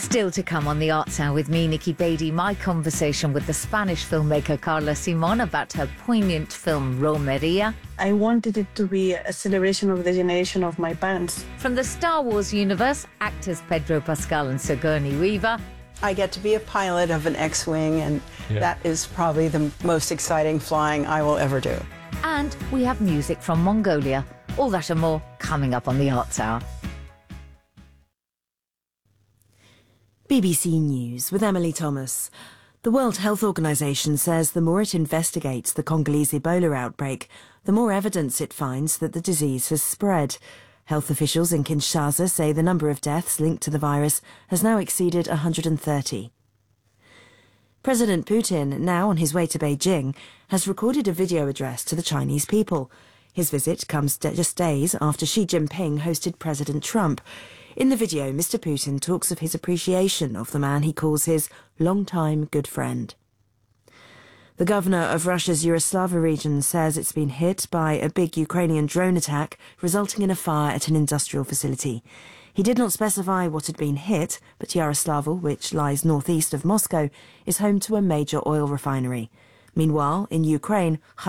Still to come on the Arts Hour with me, Nikki Beatty, my conversation with the Spanish filmmaker Carla Simon about her poignant film Romeria. I wanted it to be a celebration of the generation of my parents. From the Star Wars universe, actors Pedro Pascal and Sigourney Weaver. I get to be a pilot of an X-Wing, and that is probably the most exciting flying I will ever do. And we have music from Mongolia. All that and more coming up on the Arts Hour. BBC News with Emily Thomas. The World Health Organization says the more it investigates the Congolese Ebola outbreak, the more evidence it finds that the disease has spread. Health officials in Kinshasa say the number of deaths linked to the virus has now exceeded 130. President Putin, now on his way to Beijing, has recorded a video address to the Chinese people. His visit comes just days after Xi Jinping hosted President Trump. In the video, Mr. Putin talks of his appreciation of the man he calls his long-time good friend. The governor of Russia's Yaroslavl region says it's been hit by a big Ukrainian drone attack, resulting in a fire at an industrial facility. He did not specify what had been hit, but Yaroslavl, which lies northeast of Moscow, is home to a major oil refinery. Meanwhile, in Ukraine,